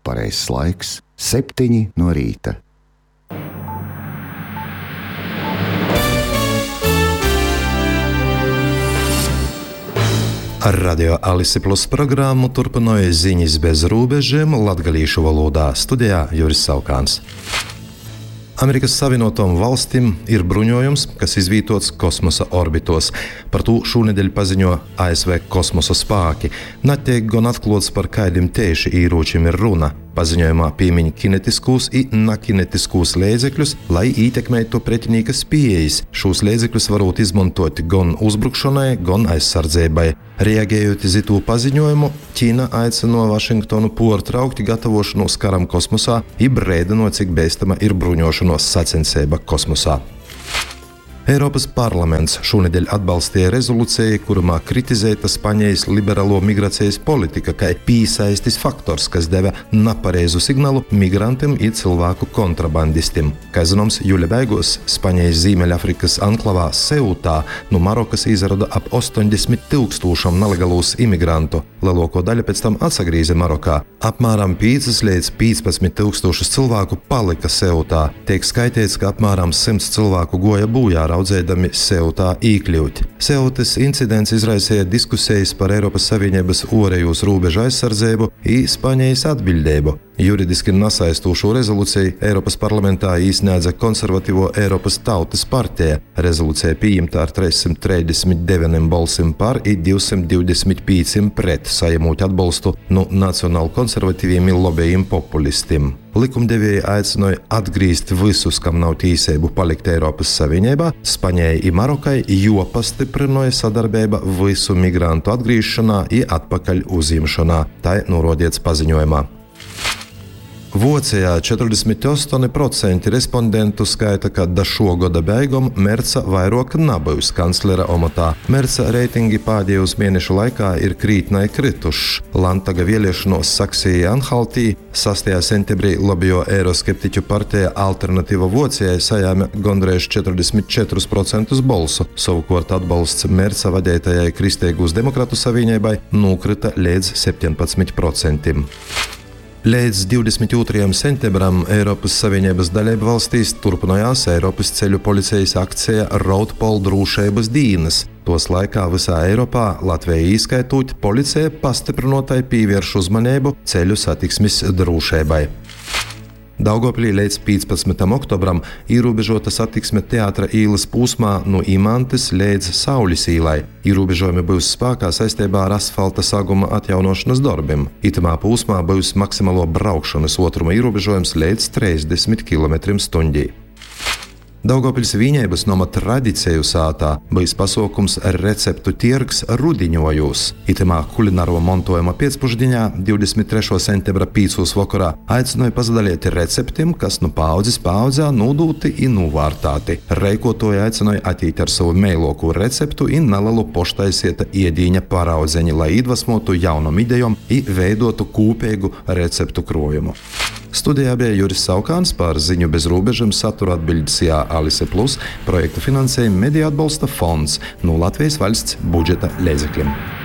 pareizs laiks - 7 no rīta. Ar Radio Alise Plus programmu turpināja ziņas bez robežiem latgalīšu valodā. Studijā Juris Saukāns. Amerikas Savienotajām valstīm ir bruņojums, kas izvietots kosmosa orbitos. Par to šonedēļ paziņo ASV kosmosa spēki. Netiek gan atklāts, par kādiem tieši ieročiem ir runa. Paziņojumā piemiņ kinetiskos un nekinetiskos līdzekļus, lai ietekmētu pretinieka spējas. Šos līdzekļus varot izmantot gan uzbrukšanai, gan aizsardzībai. Reaģējot uz to paziņojumu, Ķīna aicina Vašingtonu pārtraukt gatavošanos karam kosmosā, brēdinot, cik bīstama ir bruņošanos sacensība kosmosā. Eiropas parlaments šonedēļ atbalstīja rezolūciju, kurā kritizēta Spānijas liberālo migrācijas politika, kā piesaistes faktors, kas deva nepareizu signālu migrantiem un cilvēku kontrabandistiem. Kā zināms, jūļa beigās Spānijas Ziemeļafrikas anklavā Seutā no Marokas izrada ap 80,000 nelegālus imigrantu. Lielāko daļu pēc tam atsagrīza Marokā. Apmēram 5 līdz 15,000 cilvēku palika Seutā. Tiek skaitīts, ka apmēram 100 cilvēku goja bojā raudzēdami Seutā iekļūt. Seutas incidents izraisīja diskusijas par Eiropas Savienības ārējos robežu aizsardzību un Spānijas atbildību. Juridiski nesaistošo rezolūciju Eiropas parlamentā iesniedza konservatīvo Eiropas Tautas partija. Rezolūcija pieņemta ar 339 balsīm par un 225 pret, saņemot atbalstu no nacionālu konservatīviem un lobbyiem populistiem. Likumdevēji aicināja atgriezt visus, kam nav tiesību palikt Eiropas Savienībā, Spānijai un Marokai, jo pastiprināja sadarbība visu migrantu atgriešanā un atpakaļ uzņemšanā. Tā norādīts paziņojumā. Vācijā 48% respondentu skaita, ka da šo gada beigām Merca vairāk nebūs kanclera amatā. Merca reitingi pēdējos mēnešu laikā ir krītnai krituši. Landtaga vēlēšanos Saksija-Anhaltī 6. septembrī lobbyo eiroskeptiķu partija Alternatīva Vācijai saņēma gandrīz 44% balsu. Savukārt atbalsts Merca vadītajai Kristīgos demokrātu savienībai nokrita līdz 17%. Līdz 22. septembrim Eiropas Savienības dalību valstīs turpinājās Eiropas ceļu policijas akcija Roadpol drošības dienas. Tos laikā visā Eiropā, Latvijai ieskaitot, policija pastiprinotai pievērš uzmanību ceļu satiksmes drošībai. Daugavpilī līdz 15. oktobram ierobežota satiksme Teātra ielas posmā no Imantes līdz Saules ielai. Ierobežojumi būs spēkā saistībā ar asfalta saguma atjaunošanas darbiem. Itamā posmā būs maksimālo braukšanas ātruma ierobežojums līdz 30 km/h. Daugavpils Vīņeibas nama tradiciju sātā bijis pasaukums receptu tirgs rudiņojos. Itamā kulināro montojuma pēcpusdienā 23. septembra 5. vakarā aicināja pasadalīt receptiem, kas no paudzes paudzē nodūti un novārtāti. Reikotoji aicināja attīt ar savu meiloku receptu un nelielu poštaisieta iedīņa paraudzeņi, lai iedvesmotu jaunam idejom un veidotu kopīgu receptu krojumu. Studijā bija Juris Saukāns, par ziņu bez robežiem satura atbildes Alise Plus projektu finansēja Mediju atbalsta fonds no Latvijas valsts budžeta līdzekļiem.